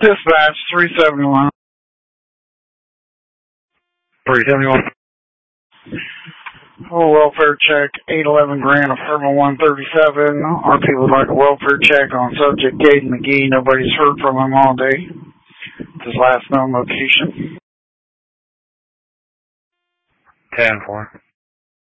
Dispatch 371. 371. Welfare check 811 Grand Apartment 137. RP would like a welfare check on subject Gabe McGee. Nobody's heard from him all day. His last known location. 10-4.